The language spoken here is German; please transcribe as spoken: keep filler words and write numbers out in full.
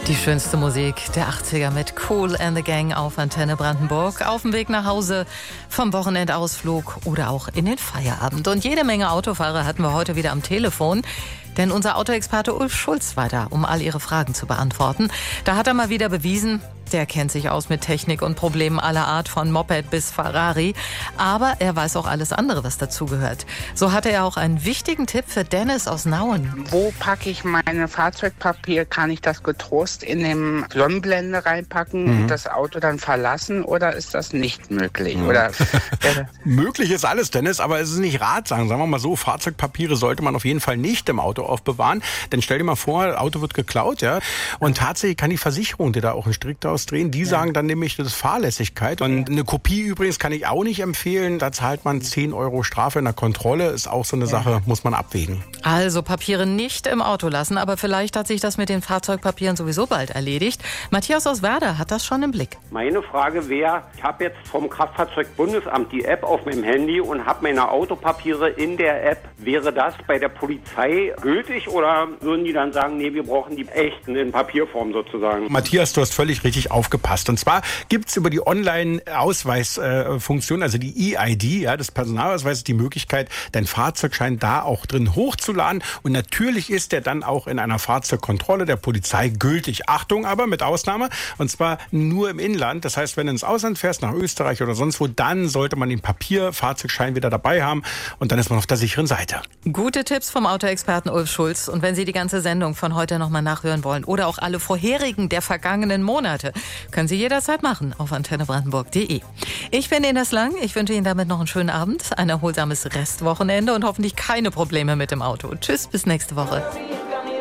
Die schönste Musik der achtziger mit Kool and the Gang auf Antenne Brandenburg. Auf dem Weg nach Hause, vom Wochenendausflug oder auch in den Feierabend. Und jede Menge Autofahrer hatten wir heute wieder am Telefon. Denn unser Autoexperte Ulf Schulz war da, um all ihre Fragen zu beantworten. Da hat er mal wieder bewiesen, der kennt sich aus mit Technik und Problemen aller Art, von Moped bis Ferrari. Aber er weiß auch alles andere, was dazugehört. So hatte er auch einen wichtigen Tipp für Dennis aus Nauen. Wo packe ich meine Fahrzeugpapier? Kann ich das getrost in den Sonnenblende reinpacken mhm. und das Auto dann verlassen? Oder ist das nicht möglich? Mhm. Oder, äh, möglich ist alles, Dennis, aber es ist nicht ratsam. Sagen wir mal so, Fahrzeugpapiere sollte man auf jeden Fall nicht im Auto aufbewahren. Denn stell dir mal vor, das Auto wird geklaut, ja. Und tatsächlich kann die Versicherung dir da auch einen Strick daraus drehen. Die ja. sagen dann nämlich, das ist Fahrlässigkeit. Und eine Kopie übrigens kann ich auch nicht empfehlen. Da zahlt man zehn Euro Strafe in der Kontrolle. Ist auch so eine ja. Sache, muss man abwägen. Also Papiere nicht im Auto lassen, aber vielleicht hat sich das mit den Fahrzeugpapieren sowieso bald erledigt. Matthias aus Werder hat das schon im Blick. Meine Frage wäre, ich habe jetzt vom Kraftfahrzeugbundesamt die App auf meinem Handy und habe meine Autopapiere in der App. Wäre das bei der Polizei gültig oder würden die dann sagen, nee, wir brauchen die echten in Papierform sozusagen? Matthias, du hast völlig richtig aufgepasst. Und zwar gibt's über die Online-Ausweisfunktion, also die E I D, ja, des Personalausweises, die Möglichkeit, deinen Fahrzeugschein da auch drin hochzuladen. Und natürlich ist der dann auch in einer Fahrzeugkontrolle der Polizei gültig. Achtung aber, mit Ausnahme, und zwar nur im Inland. Das heißt, wenn du ins Ausland fährst, nach Österreich oder sonst wo, dann sollte man den Papier-Fahrzeugschein wieder dabei haben und dann ist man auf der sicheren Seite. Gute Tipps vom Autoexperten Ulf Schulz. Und wenn Sie die ganze Sendung von heute nochmal nachhören wollen oder auch alle vorherigen der vergangenen Monate, können Sie jederzeit machen auf antenne brandenburg punkt de. Ich bin Ines Lang. Ich wünsche Ihnen damit noch einen schönen Abend, ein erholsames Restwochenende und hoffentlich keine Probleme mit dem Auto. Tschüss, bis nächste Woche.